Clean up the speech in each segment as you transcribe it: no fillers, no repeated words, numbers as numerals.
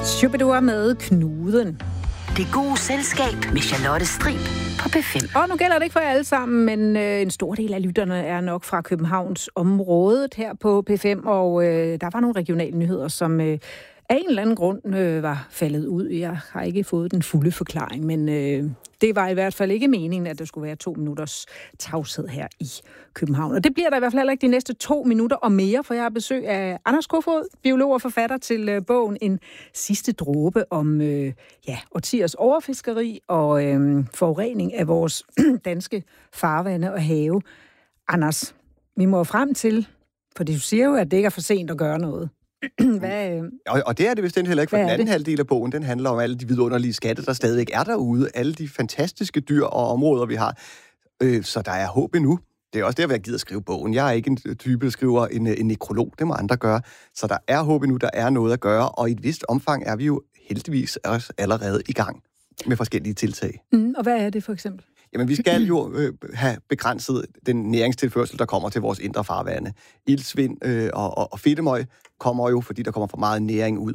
Shubidua med Knuden. Det gode selskab med Charlotte Strib på P5. Og nu gælder det ikke for alle sammen, men en stor del af lytterne er nok fra Københavns området her på P5, og der var nogle regionale nyheder, som af en eller anden grund var faldet ud. Jeg har ikke fået den fulde forklaring, men det var i hvert fald ikke meningen, at der skulle være 2 minutters tavshed her i København. Og det bliver der i hvert fald heller ikke de næste 2 minutter og mere, for jeg har besøg af Anders Kofoed, biolog og forfatter til bogen En sidste dråbe om årtiers overfiskeri og forurening af vores danske farvande og have. Anders, vi må frem til, for du siger jo, at det ikke er for sent at gøre noget. Og det er det bestemt heller ikke, for den anden halvdel af bogen, den handler om alle de vidunderlige skatte, der stadigvæk er derude, alle de fantastiske dyr og områder, vi har. Så der er håb endnu. Det er også derfor, jeg gider skrive bogen. Jeg er ikke en type, der skriver en nekrolog, det må andre gøre. Så der er håb endnu, der er noget at gøre, og i et vist omfang er vi jo heldigvis også allerede i gang med forskellige tiltag. Og hvad er det for eksempel? Jamen, vi skal jo have begrænset den næringstilførsel, der kommer til vores indre farvande. Iltsvind og fedtemøg kommer jo, fordi der kommer for meget næring ud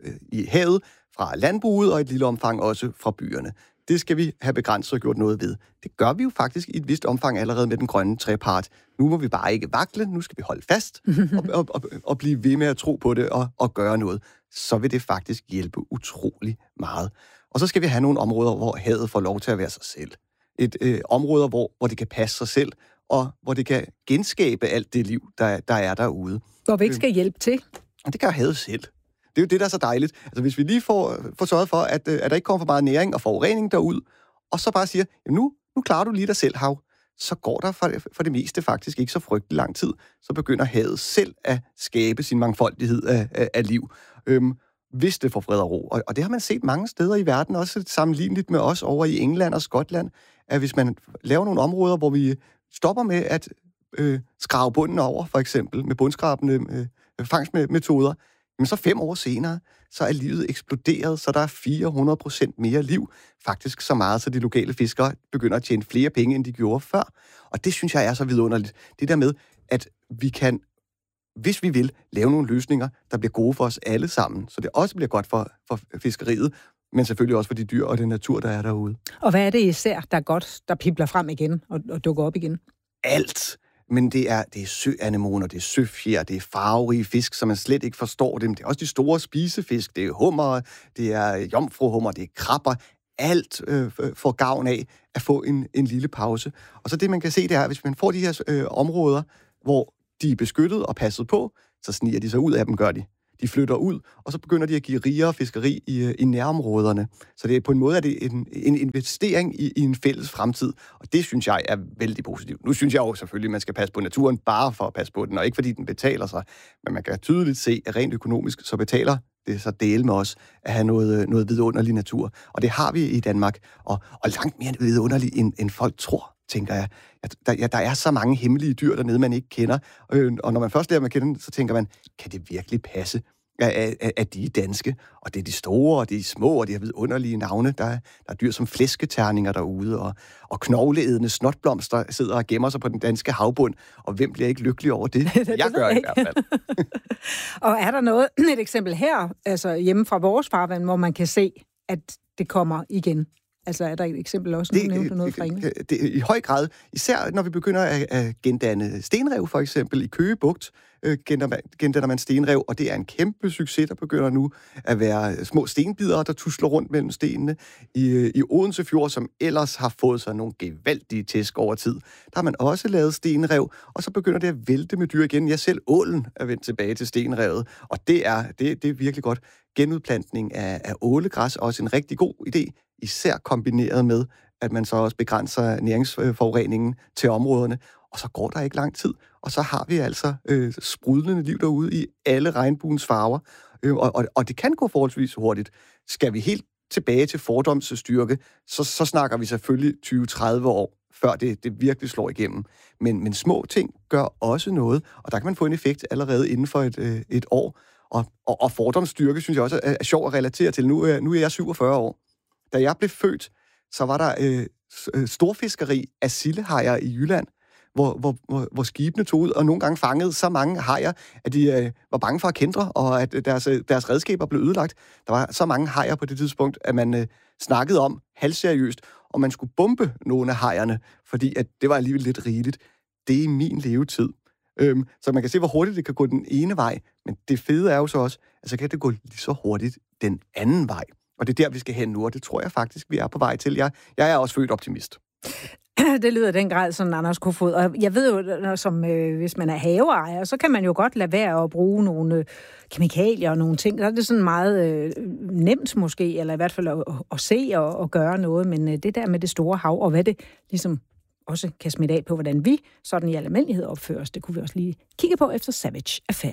i havet fra landbruget, og i et lille omfang også fra byerne. Det skal vi have begrænset og gjort noget ved. Det gør vi jo faktisk i et vist omfang allerede med den grønne trepart. Nu må vi bare ikke vakle, nu skal vi holde fast og blive ved med at tro på det og gøre noget. Så vil det faktisk hjælpe utrolig meget. Og så skal vi have nogle områder, hvor havet får lov til at være sig selv. Et områder, hvor det kan passe sig selv, og hvor det kan genskabe alt det liv, der er derude. Hvor vi ikke skal hjælpe til. Og det kan havet selv. Det er jo det, der er så dejligt. Altså, hvis vi lige får sørget for, at der ikke kommer for meget næring og forurening derud, og så bare siger, jamen nu klarer du lige dig selv, hav, så går der for det meste faktisk ikke så frygtelig lang tid. Så begynder havet selv at skabe sin mangfoldighed af liv. Hvis det får fred og ro. Og det har man set mange steder i verden, også sammenligneligt med os over i England og Skotland, at hvis man laver nogle områder, hvor vi stopper med at skrave bunden over, for eksempel med bundskrabende fangstmetoder, men så 5 år senere, så er livet eksploderet, så der er 400% mere liv. Faktisk så meget, så de lokale fiskere begynder at tjene flere penge, end de gjorde før. Og det synes jeg er så vidunderligt. Det der med, at vi kan, hvis vi vil, lave nogle løsninger, der bliver gode for os alle sammen, så det også bliver godt for fiskeriet, men selvfølgelig også for de dyr og den natur, der er derude. Og hvad er det især, der er godt, der pibler frem igen og dukker op igen? Alt. Men det er søanemoner, det er søfjer, det er farverige fisk, som man slet ikke forstår dem. Det er også de store spisefisk, det er hummer, det er jomfruhummer, det er krabber. Alt får gavn af at få en lille pause. Og så det, man kan se, det er, at hvis man får de her områder, hvor de er beskyttet og passet på, så sniger de sig ud af dem, gør de. De flytter ud, og så begynder de at give rigere fiskeri i nærområderne. Så det er på en måde, at det er en investering i en fælles fremtid, og det synes jeg er vældig positivt. Nu synes jeg jo selvfølgelig, at man skal passe på naturen bare for at passe på den, og ikke fordi den betaler sig. Men man kan tydeligt se, at rent økonomisk, så betaler det så dele med os at have noget vidunderlig natur. Og det har vi i Danmark, og langt mere vidunderligt, end folk tror, tænker jeg. Der er så mange hemmelige dyr dernede, man ikke kender. Og når man først lærer dem at kende, så tænker man, kan det virkelig passe, at de er danske? Og det er de store, og de er små, og de har vidunderlige navne. Der er dyr som flæsketerninger derude, og knogleædende snotblomster sidder og gemmer sig på den danske havbund. Og hvem bliver ikke lykkelig over det? Jeg gør i hvert fald. Og er der et eksempel her, altså hjemme fra vores farvand, hvor man kan se, at det kommer igen? Altså er der et eksempel også, nu nævnte noget fra England? I høj grad, især når vi begynder at gendanne stenrev, for eksempel i Køge Bugt, gendanner man stenrev, og det er en kæmpe succes, der begynder nu at være små stenbidere, der tusler rundt mellem stenene. I Odense Fjord, som ellers har fået sig nogle gevaldige tæsk over tid, der har man også lavet stenrev, og så begynder det at vælte med dyr igen. Jeg selv ålen er vendt tilbage til stenrevet, og det er virkelig godt. Genudplantning af ålegræs er også en rigtig god idé, især kombineret med, at man så også begrænser næringsforureningen til områderne. Og så går der ikke lang tid, og så har vi altså sprudlende liv derude i alle regnbuens farver. Og det kan gå forholdsvis hurtigt. Skal vi helt tilbage til fordomsstyrke, så snakker vi selvfølgelig 20-30 år, før det virkelig slår igennem. Men små ting gør også noget, og der kan man få en effekt allerede inden for et år. Og fordomsstyrke, synes jeg også er sjov at relatere til. Nu er jeg 47 år. Da jeg blev født, så var der storfiskeri af sildehajer i Jylland, hvor skibene tog ud, og nogle gange fangede så mange hajer, at de var bange for at kendre, og at deres redskaber blev ødelagt. Der var så mange hajer på det tidspunkt, at man snakkede om halvseriøst, og man skulle bombe nogle af hajerne, fordi at det var alligevel lidt rigeligt. Det er min levetid. Så man kan se, hvor hurtigt det kan gå den ene vej, men det fede er jo så også, at så kan det gå lige så hurtigt den anden vej. Og det er der, vi skal hen nu, og det tror jeg faktisk, vi er på vej til. Jeg er også født optimist. Det lyder den grad sådan, Anders Kofod. Og jeg ved jo, som hvis man er haveejer, så kan man jo godt lade være at bruge nogle kemikalier og nogle ting. Så er det sådan meget nemt måske, eller i hvert fald at se og gøre noget. Men det der med det store hav, og hvad det ligesom også kan smitte af på, hvordan vi sådan i almindelighed opfører os, det kunne vi også lige kigge på efter Savage Affair.